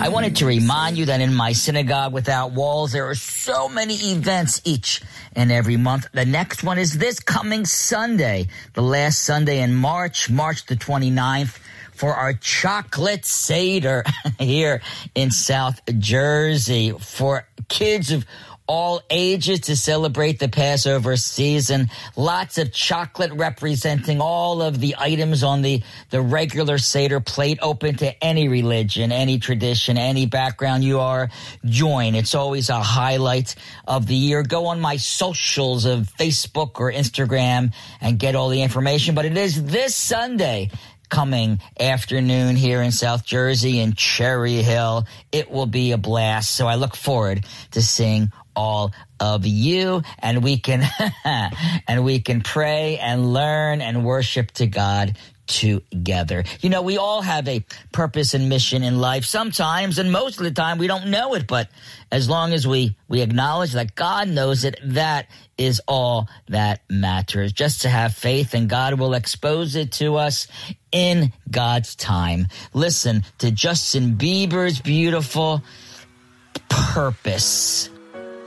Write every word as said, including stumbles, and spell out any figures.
I wanted to remind you that in my Synagogue Without Walls, there are so many events each and every month. The next one is this coming Sunday, the last Sunday in March, March the twenty-ninth, for our chocolate Seder here in South Jersey for kids of all ages to celebrate the Passover season. Lots of chocolate representing all of the items on the, the regular Seder plate, open to any religion, any tradition, any background you are. Join. It's always a highlight of the year. Go on my socials of Facebook or Instagram and get all the information. But it is this Sunday coming afternoon here in South Jersey in Cherry Hill. It will be a blast. So I look forward to seeing all of you, and we can and we can pray and learn and worship to God together. You know, we all have a purpose and mission in life. Sometimes, and most of the time, we don't know it, but as long as we, we acknowledge that God knows it, that is all that matters. Just to have faith, and God will expose it to us in God's time. Listen to Justin Bieber's beautiful Purpose.